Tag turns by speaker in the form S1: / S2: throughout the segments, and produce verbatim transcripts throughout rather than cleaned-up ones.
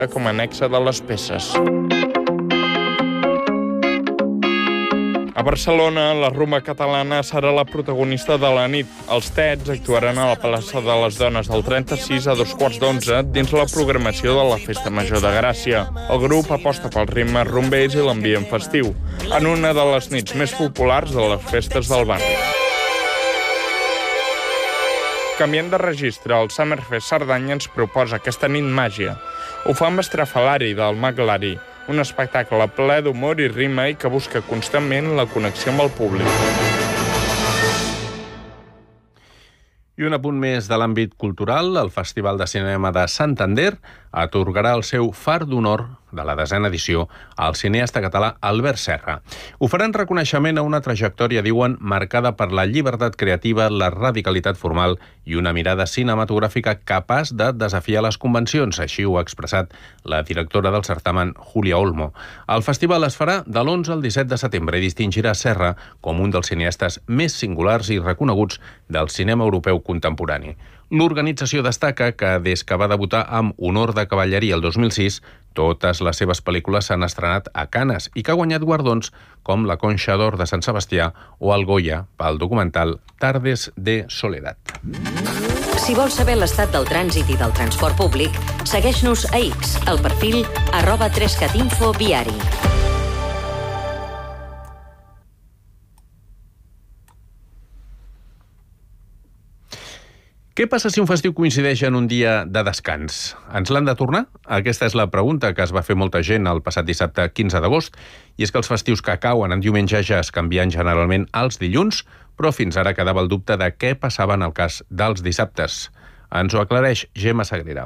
S1: com a anexa de les peces. A Barcelona, la rumba catalana serà la protagonista de la nit. Els Tets actuaran a la plaça de les Dones del trenta-sis a dos quarts d'onze dins la programació de la Festa Major de Gràcia. El grup aposta pels ritmes rumbers i l'ambient festiu, en una de les nits més populars de les festes del barri. Canviant de registre, el Summerfest Cerdanya ens proposa aquesta nit màgia. Ho fa amb Estrafalari, del Maglari, un espectacle ple d'humor i rima i que busca constantment la connexió amb el públic.
S2: I un apunt més de l'àmbit cultural, el Festival de Cinema de Santander atorgarà el seu Far d'Honor de la desena edició al cineasta català Albert Serra. Ho farà en reconeixement a una trajectòria, diuen, marcada per la llibertat creativa, la radicalitat formal i una mirada cinematogràfica capaç de desafiar les convencions. Així ho ha expressat la directora del certamen, Júlia Olmo. El festival es farà de l'onze al disset de setembre i distingirà Serra com un dels cineastes més singulars i reconeguts del cinema europeu contemporani. L'organització destaca que des que va debutar amb Honor de cavalleria el dos mil sis, totes les seves pel·lícules s'han estrenat a Canes i que ha guanyat guardons com la Conxa d'Or de Sant Sebastià o el Goya pel documental Tardes de Soledad.
S3: Si vols saber l'estat del trànsit i del transport públic, segueix-nos a X, al perfil arroba trescatinfo viari.
S2: Què passa si un festiu coincideix en un dia de descans? Ens l'han de tornar? Aquesta és la pregunta que es va fer molta gent el passat dissabte quinze d'agost, i és que els festius que cauen en diumenge ja es canvien generalment als dilluns, però fins ara quedava el dubte de què passava en el cas dels dissabtes. Ens ho aclareix Gemma Sagrera.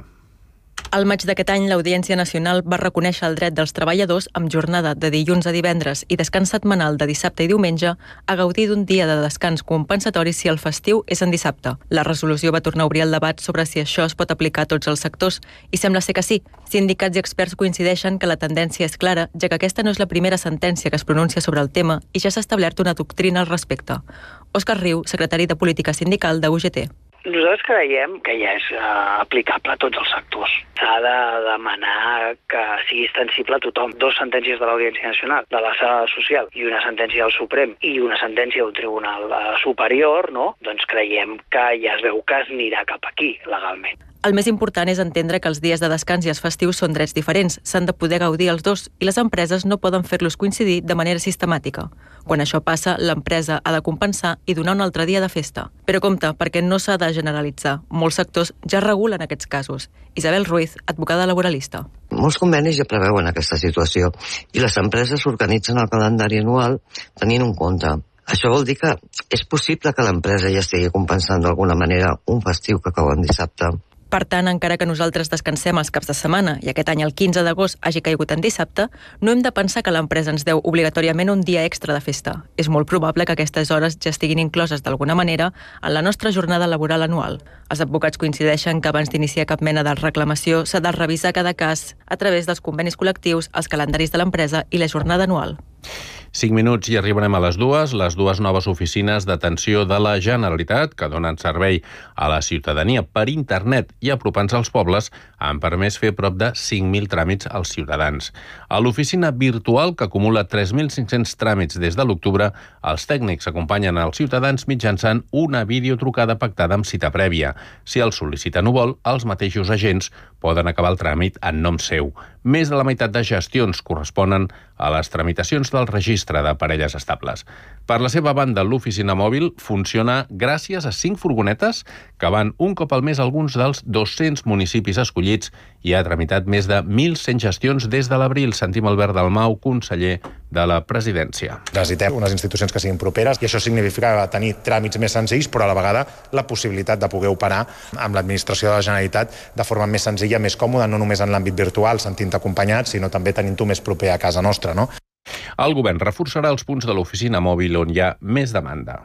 S4: Al maig d'aquest any, l'Audiència Nacional va reconèixer el dret dels treballadors amb jornada de dilluns a divendres i descans setmanal de dissabte i diumenge a gaudir d'un dia de descans compensatori si el festiu és en dissabte. La resolució va tornar a obrir el debat sobre si això es pot aplicar a tots els sectors i sembla ser que sí. Sindicats i experts coincideixen que la tendència és clara, ja que aquesta no és la primera sentència que es pronuncia sobre el tema i ja s'ha establert una doctrina al respecte. Òscar Riu, secretari de Política Sindical de U G T.
S5: Nosaltres creiem que ja és uh, aplicable a tots els sectors. S'ha de demanar que sigui extensible a tothom. Dos sentències de l'Audiència Nacional, de la Sala Social, i una sentència del Suprem i una sentència d'un tribunal uh, superior, no? Doncs creiem que ja es veu que es anirà cap aquí, legalment.
S4: El més important és entendre que els dies de descans i els festius són drets diferents, s'han de poder gaudir els dos i les empreses no poden fer-los coincidir de manera sistemàtica. Quan això passa, l'empresa ha de compensar i donar un altre dia de festa. Però compte, perquè no s'ha de generalitzar. Molts sectors ja regulen aquests casos. Isabel Ruiz, advocada laboralista.
S6: Molts convenis ja preveuen aquesta situació i les empreses organitzen el calendari anual tenint en compte. Això vol dir que és possible que l'empresa ja estigui compensant d'alguna manera un festiu que cau en dissabte.
S4: Per tant, encara que nosaltres descansem els caps de setmana i aquest any el quinze d'agost hagi caigut en dissabte, no hem de pensar que l'empresa ens deu obligatòriament un dia extra de festa. És molt probable que aquestes hores ja estiguin incloses d'alguna manera en la nostra jornada laboral anual. Els advocats coincideixen que abans d'iniciar cap mena de reclamació s'ha de revisar cada cas a través dels convenis col·lectius, els calendaris de l'empresa i la jornada anual.
S2: Cinc minuts i arribarem a les dues. Les dues noves oficines d'atenció de la Generalitat, que donen servei a la ciutadania per internet i apropant-se als pobles, han permès fer prop de cinc mil tràmits als ciutadans. A l'oficina virtual, que acumula tres mil cinc-cents tràmits des de l'octubre, els tècnics acompanyen els ciutadans mitjançant una videotrucada pactada amb cita prèvia. Si el sol·licitant ho vol, els mateixos agents poden acabar el tràmit en nom seu. Més de la meitat de gestions corresponen a les tramitacions del registre de parelles estables. Per la seva banda, l'oficina mòbil funciona gràcies a cinc furgonetes que van un cop al mes a alguns dels dos-cents municipis escollits i ha tramitat més de mil cent gestions des de l'abril. Sentim Albert Dalmau, conseller de la Presidència.
S7: Necessitem unes institucions que siguin properes i això significa tenir tràmits més senzills, però a la vegada la possibilitat de poder operar amb l'administració de la Generalitat de forma més senzilla, més còmoda, no només en l'àmbit virtual, sentint-te acompanyat, sinó també tenint-ho més proper a casa nostra, no?
S2: El govern reforçarà els punts de l'oficina mòbil on hi ha més demanda.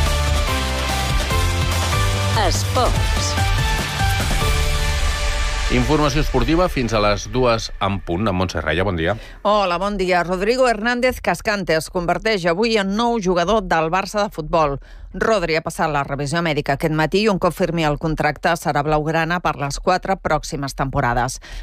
S3: Esports.
S2: Informació esportiva fins a les dues en punt. Amb Montse Raya, bon dia.
S8: Hola, bon dia. Rodrigo Hernández Cascante es converteix avui en nou jugador del Barça de futbol. Rodri ha passat la revisió mèdica aquest matí i un cop firmi el contracte serà blaugrana per les quatre pròximes temporades.